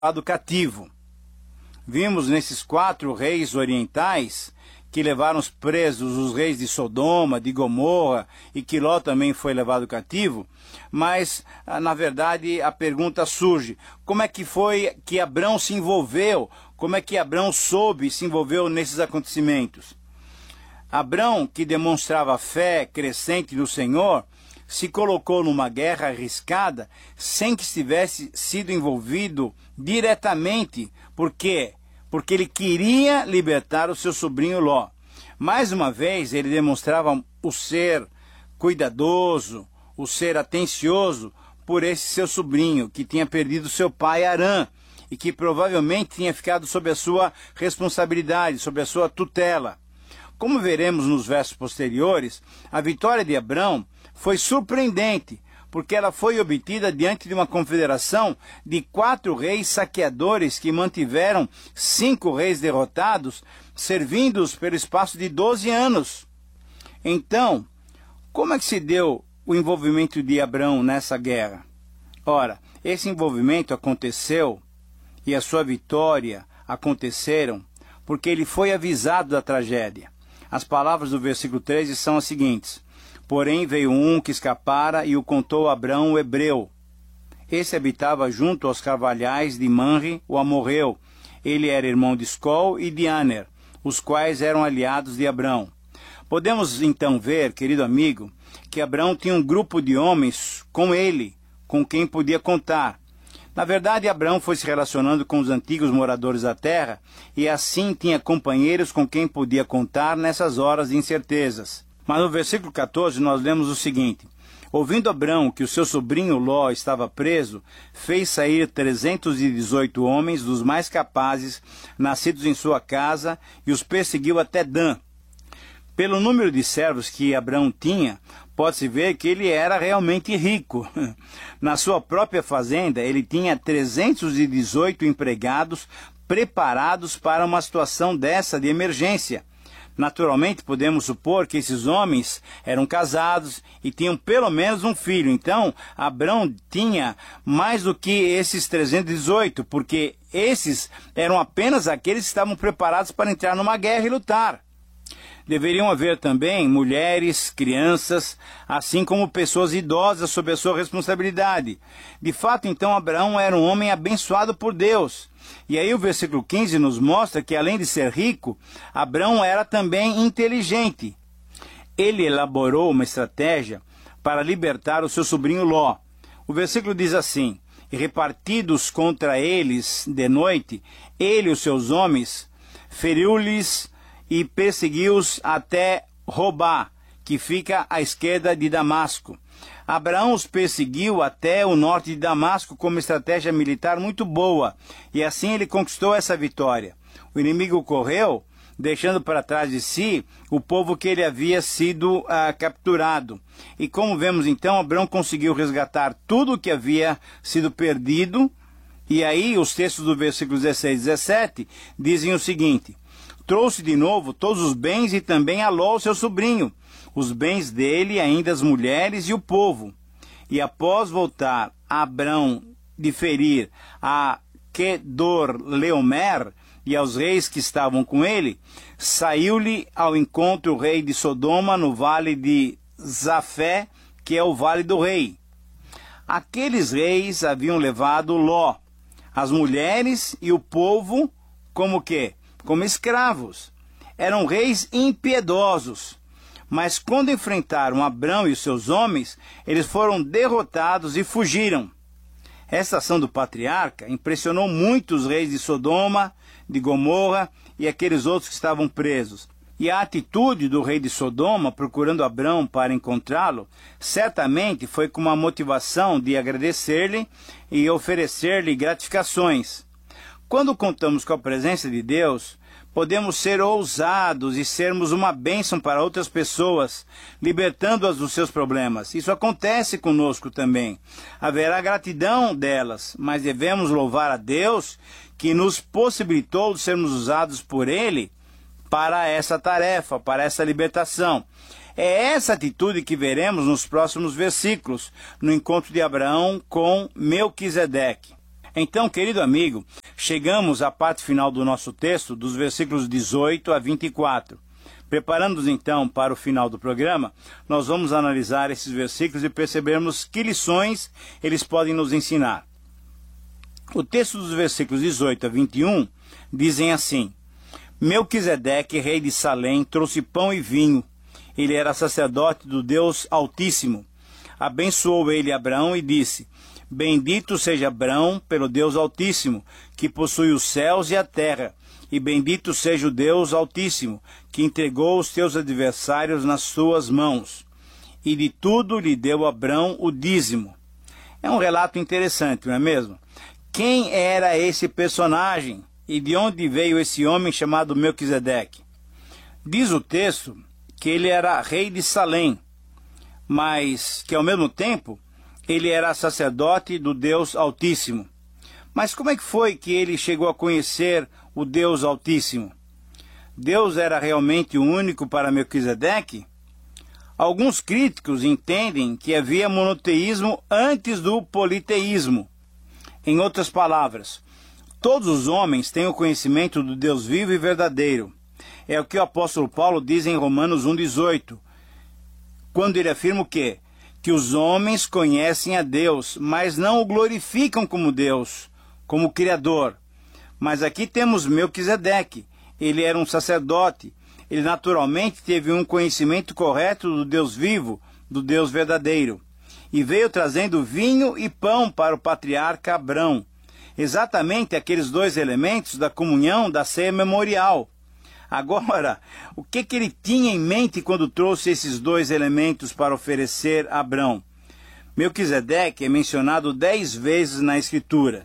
levado cativo. Vimos nesses 4 reis orientais que levaram presos os reis de Sodoma, de Gomorra, e que Ló também foi levado cativo, mas, na verdade, a pergunta surge: como é que foi que Abrão se envolveu? Como é que Abrão soube e se envolveu nesses acontecimentos? Abrão, que demonstrava fé crescente no Senhor, se colocou numa guerra arriscada sem que estivesse sido envolvido diretamente. Por quê? Porque ele queria libertar o seu sobrinho Ló. Mais uma vez, ele demonstrava o ser cuidadoso, o ser atencioso por esse seu sobrinho, que tinha perdido seu pai Harã, e que provavelmente tinha ficado sob a sua responsabilidade, sob a sua tutela. Como veremos nos versos posteriores, a vitória de Abrão foi surpreendente, porque ela foi obtida diante de uma confederação de 4 reis saqueadores que mantiveram 5 reis derrotados, servindo-os pelo espaço de 12 anos. Então, como é que se deu o envolvimento de Abrão nessa guerra? Ora, esse envolvimento aconteceu e a sua vitória aconteceram porque ele foi avisado da tragédia. As palavras do versículo 13 são as seguintes: porém veio um que escapara e o contou a Abrão, o hebreu. Esse habitava junto aos carvalhais de Manre, o amorreu. Ele era irmão de Escol e de Aner, os quais eram aliados de Abrão. Podemos então ver, querido amigo, que Abrão tinha um grupo de homens com ele, com quem podia contar. Na verdade, Abrão foi se relacionando com os antigos moradores da terra e assim tinha companheiros com quem podia contar nessas horas de incertezas. Mas no versículo 14 nós lemos o seguinte: ouvindo Abrão que o seu sobrinho Ló estava preso, fez sair 318 homens dos mais capazes, nascidos em sua casa, e os perseguiu até Dan. Pelo número de servos que Abrão tinha, pode-se ver que ele era realmente rico. Na sua própria fazenda, ele tinha 318 empregados preparados para uma situação dessa de emergência. Naturalmente, podemos supor que esses homens eram casados e tinham pelo menos um filho. Então, Abrão tinha mais do que esses 318, porque esses eram apenas aqueles que estavam preparados para entrar numa guerra e lutar. Deveriam haver também mulheres, crianças, assim como pessoas idosas sob a sua responsabilidade. De fato, então, Abraão era um homem abençoado por Deus. E aí o versículo 15 nos mostra que, além de ser rico, Abrão era também inteligente. Ele elaborou uma estratégia para libertar o seu sobrinho Ló. O versículo diz assim: e repartidos contra eles de noite, ele e os seus homens, feriu-lhes e perseguiu-os até Robá, que fica à esquerda de Damasco. Abraão os perseguiu até o norte de Damasco como estratégia militar muito boa, e assim ele conquistou essa vitória. O inimigo correu, deixando para trás de si o povo que ele havia sido capturado. E como vemos então, Abraão conseguiu resgatar tudo o que havia sido perdido, e aí os textos do versículo 16 e 17 dizem o seguinte: trouxe de novo todos os bens e também a Ló, seu sobrinho, os bens dele, ainda as mulheres e o povo. E após voltar Abrão de ferir a Quedorlaomer e aos reis que estavam com ele, saiu-lhe ao encontro o rei de Sodoma no vale de Zafé, que é o vale do rei. Aqueles reis haviam levado Ló, as mulheres e o povo, como que? Como escravos. Eram reis impiedosos. Mas quando enfrentaram Abrão e os seus homens, eles foram derrotados e fugiram. Esta ação do patriarca impressionou muito os reis de Sodoma, de Gomorra e aqueles outros que estavam presos. E a atitude do rei de Sodoma, procurando Abrão para encontrá-lo, certamente foi com uma motivação de agradecer-lhe e oferecer-lhe gratificações. Quando contamos com a presença de Deus, podemos ser ousados e sermos uma bênção para outras pessoas, libertando-as dos seus problemas. Isso acontece conosco também. Haverá gratidão delas, mas devemos louvar a Deus que nos possibilitou sermos usados por Ele para essa tarefa, para essa libertação. É essa atitude que veremos nos próximos versículos, no encontro de Abraão com Melquisedeque. Então, querido amigo, chegamos à parte final do nosso texto, dos versículos 18 a 24. Preparando-nos então para o final do programa, nós vamos analisar esses versículos e percebermos que lições eles podem nos ensinar. O texto dos versículos 18 a 21 dizem assim: Melquisedeque, rei de Salém, trouxe pão e vinho. Ele era sacerdote do Deus Altíssimo. Abençoou ele Abraão e disse: Bendito seja Abraão pelo Deus Altíssimo, que possui os céus e a terra, e bendito seja o Deus Altíssimo, que entregou os teus adversários nas suas mãos. E de tudo lhe deu Abraão o dízimo. É um relato interessante, não é mesmo? Quem era esse personagem? E de onde veio esse homem chamado Melquisedeque? Diz o texto que ele era rei de Salém, mas que ao mesmo tempo ele era sacerdote do Deus Altíssimo. Mas como é que foi que ele chegou a conhecer o Deus Altíssimo? Deus era realmente o único para Melquisedeque? Alguns críticos entendem que havia monoteísmo antes do politeísmo. Em outras palavras, todos os homens têm o conhecimento do Deus vivo e verdadeiro. É o que o apóstolo Paulo diz em Romanos 1,18, quando ele afirma o quê? Que os homens conhecem a Deus, mas não o glorificam como Deus, como Criador. Mas aqui temos Melquisedeque. Ele era um sacerdote. Ele naturalmente teve um conhecimento correto do Deus vivo, do Deus verdadeiro. E veio trazendo vinho e pão para o patriarca Abrão. Exatamente aqueles dois elementos da comunhão da ceia memorial. Agora, o que ele tinha em mente quando trouxe esses dois elementos para oferecer a Abrão? Melquisedeque é mencionado 10 vezes na Escritura.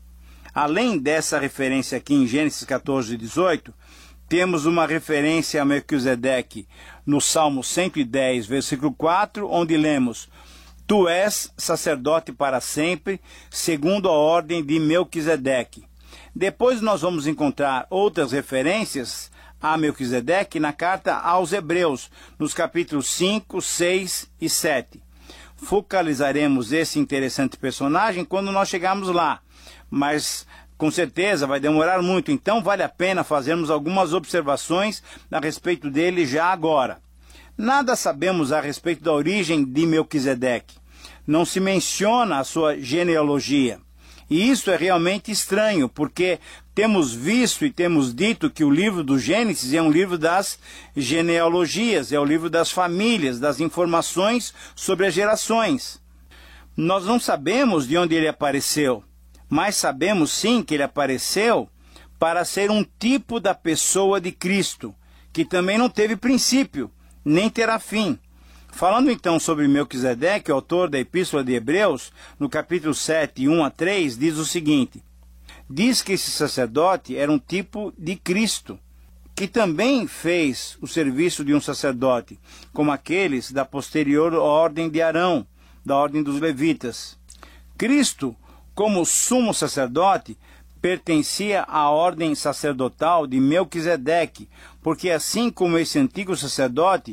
Além dessa referência aqui em Gênesis 14, 18, temos uma referência a Melquisedeque no Salmo 110, versículo 4, onde lemos: Tu és sacerdote para sempre, segundo a ordem de Melquisedeque. Depois nós vamos encontrar outras referências a Melquisedeque na carta aos Hebreus, nos capítulos 5, 6 e 7. Focalizaremos esse interessante personagem quando nós chegarmos lá, mas com certeza vai demorar muito, então vale a pena fazermos algumas observações a respeito dele já agora. Nada sabemos a respeito da origem de Melquisedeque. Não se menciona a sua genealogia. E isso é realmente estranho, porque temos visto e temos dito que o livro do Gênesis é um livro das genealogias, é o livro das famílias, das informações sobre as gerações. Nós não sabemos de onde ele apareceu, mas sabemos sim que ele apareceu para ser um tipo da pessoa de Cristo, que também não teve princípio, nem terá fim. Falando então sobre Melquisedeque, o autor da Epístola de Hebreus, no capítulo 7, 1 a 3, diz o seguinte: diz que esse sacerdote era um tipo de Cristo, que também fez o serviço de um sacerdote, como aqueles da posterior ordem de Arão, da ordem dos levitas. Cristo, como sumo sacerdote, pertencia à ordem sacerdotal de Melquisedeque, porque assim como esse antigo sacerdote,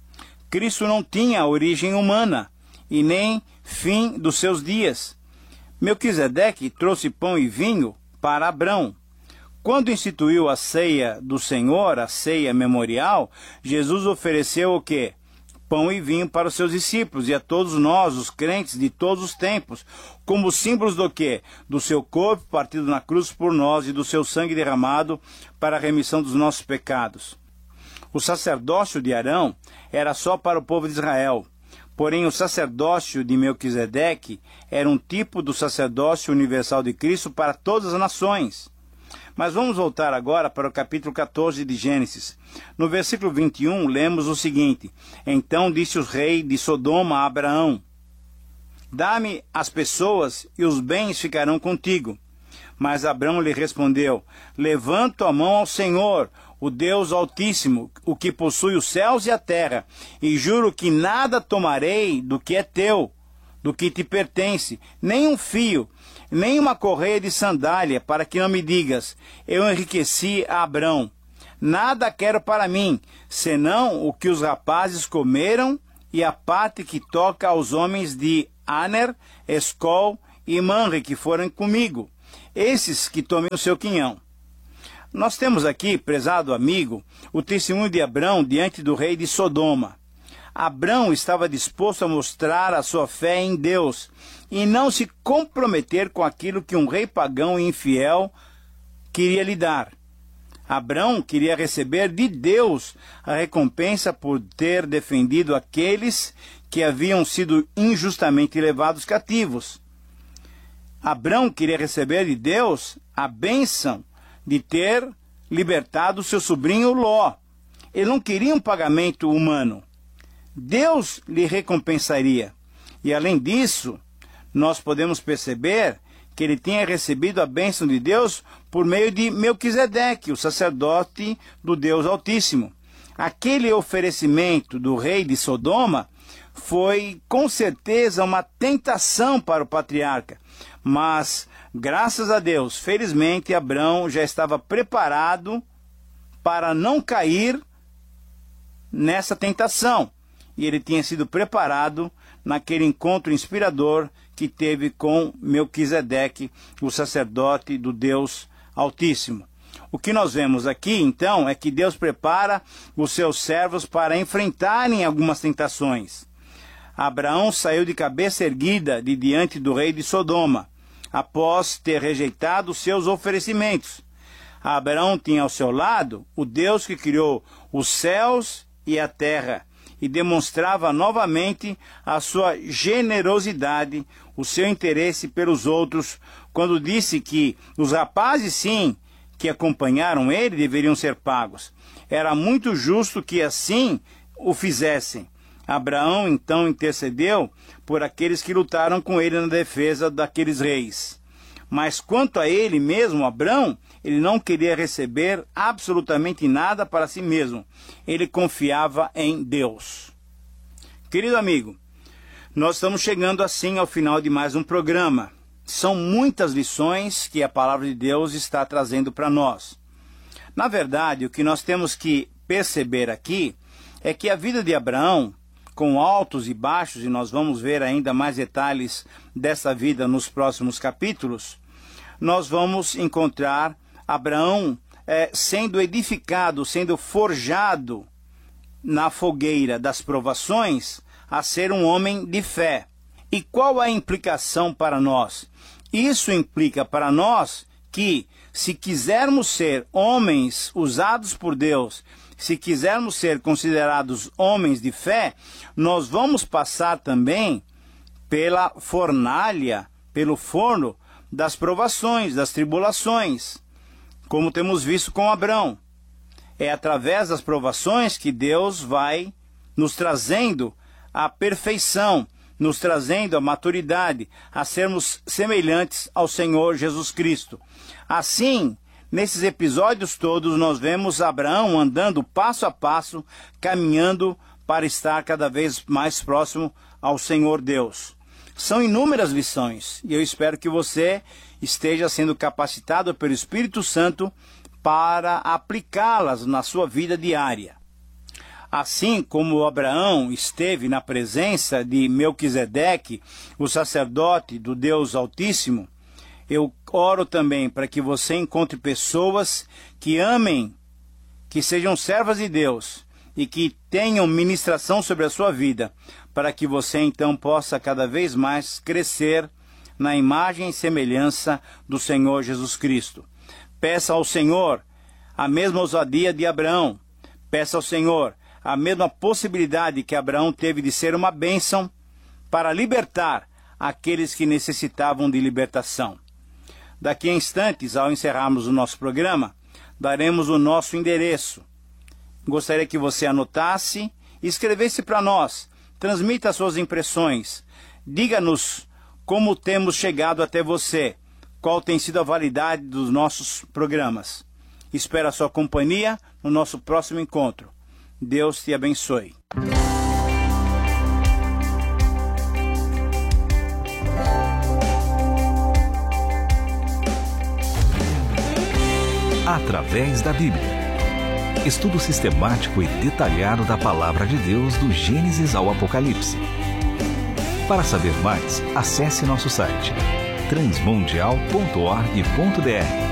Cristo não tinha origem humana e nem fim dos seus dias. Melquisedeque trouxe pão e vinho para Abrão. Quando instituiu a ceia do Senhor, a ceia memorial, Jesus ofereceu o quê? Pão e vinho para os seus discípulos e a todos nós, os crentes de todos os tempos, como símbolos do quê? Do seu corpo partido na cruz por nós e do seu sangue derramado para a remissão dos nossos pecados. O sacerdócio de Arão era só para o povo de Israel, porém o sacerdócio de Melquisedeque era um tipo do sacerdócio universal de Cristo para todas as nações. Mas vamos voltar agora para o capítulo 14 de Gênesis. No versículo 21, lemos o seguinte: Então disse o rei de Sodoma a Abraão: Dá-me as pessoas e os bens ficarão contigo. Mas Abraão lhe respondeu: Levanto a mão ao Senhor, o Deus Altíssimo, o que possui os céus e a terra, e juro que nada tomarei do que é teu, do que te pertence, nem um fio, nem uma correia de sandália, para que não me digas: eu enriqueci a Abrão. Nada quero para mim, senão o que os rapazes comeram e a parte que toca aos homens de Aner, Escol e Manre que foram comigo, esses que tomem o seu quinhão. Nós temos aqui, prezado amigo, o testemunho de Abrão diante do rei de Sodoma. Abrão estava disposto a mostrar a sua fé em Deus e não se comprometer com aquilo que um rei pagão e infiel queria lhe dar. Abrão queria receber de Deus a recompensa por ter defendido aqueles que haviam sido injustamente levados cativos. Abrão queria receber de Deus a bênção de ter libertado seu sobrinho Ló. Ele não queria um pagamento humano. Deus lhe recompensaria. E além disso, nós podemos perceber que ele tinha recebido a bênção de Deus por meio de Melquisedeque, o sacerdote do Deus Altíssimo. Aquele oferecimento do rei de Sodoma foi com certeza uma tentação para o patriarca, mas graças a Deus, felizmente, Abrão já estava preparado para não cair nessa tentação. E ele tinha sido preparado naquele encontro inspirador que teve com Melquisedeque, o sacerdote do Deus Altíssimo. O que nós vemos aqui, então, é que Deus prepara os seus servos para enfrentarem algumas tentações. Abraão saiu de cabeça erguida de diante do rei de Sodoma, após ter rejeitado seus oferecimentos. Abraão tinha ao seu lado o Deus que criou os céus e a terra, e demonstrava novamente a sua generosidade, o seu interesse pelos outros, quando disse que os rapazes, sim, que acompanharam ele, deveriam ser pagos. Era muito justo que assim o fizessem. Abraão, então, intercedeu por aqueles que lutaram com ele na defesa daqueles reis. Mas quanto a ele mesmo, Abrão, ele não queria receber absolutamente nada para si mesmo. Ele confiava em Deus. Querido amigo, nós estamos chegando assim ao final de mais um programa. São muitas lições que a palavra de Deus está trazendo para nós. Na verdade, o que nós temos que perceber aqui é que a vida de Abraão, com altos e baixos, e nós vamos ver ainda mais detalhes dessa vida nos próximos capítulos, nós vamos encontrar Abraão sendo edificado, sendo forjado na fogueira das provações a ser um homem de fé. E qual a implicação para nós? Isso implica para nós que, se quisermos ser homens usados por Deus, se quisermos ser considerados homens de fé, nós vamos passar também pela fornalha, pelo forno das provações, das tribulações, como temos visto com Abrão. É através das provações que Deus vai nos trazendo a perfeição, nos trazendo a maturidade, a sermos semelhantes ao Senhor Jesus Cristo. Assim, nesses episódios todos, nós vemos Abraão andando passo a passo, caminhando para estar cada vez mais próximo ao Senhor Deus. São inúmeras lições, e eu espero que você esteja sendo capacitado pelo Espírito Santo para aplicá-las na sua vida diária. Assim como Abraão esteve na presença de Melquisedeque, o sacerdote do Deus Altíssimo, eu oro também para que você encontre pessoas que amem, que sejam servas de Deus e que tenham ministração sobre a sua vida, para que você então possa cada vez mais crescer na imagem e semelhança do Senhor Jesus Cristo. Peça ao Senhor a mesma ousadia de Abraão. Peça ao Senhor a mesma possibilidade que Abraão teve de ser uma bênção para libertar aqueles que necessitavam de libertação. Daqui a instantes, ao encerrarmos o nosso programa, daremos o nosso endereço. Gostaria que você anotasse e escrevesse para nós. Transmita suas impressões. Diga-nos como temos chegado até você. Qual tem sido a validade dos nossos programas. Espero a sua companhia no nosso próximo encontro. Deus te abençoe. Através da Bíblia. Estudo sistemático e detalhado da Palavra de Deus do Gênesis ao Apocalipse. Para saber mais, acesse nosso site transmundial.org.br.